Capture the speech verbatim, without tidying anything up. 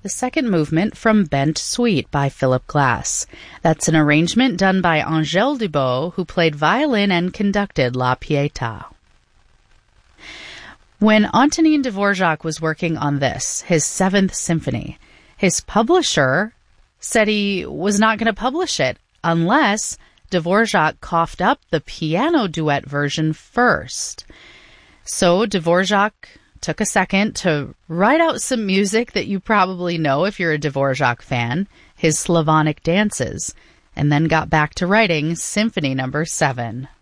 the second movement from Bent Suite by Philip Glass. That's an arrangement done by Angèle Dubot, who played violin and conducted La Pietà. When Antonin Dvorak was working on this, his seventh symphony, his publisher said he was not going to publish it unless Dvorak coughed up the piano duet version first. So Dvorak took a second to write out some music that you probably know if you're a Dvorak fan, his Slavonic dances, and then got back to writing Symphony Number seven.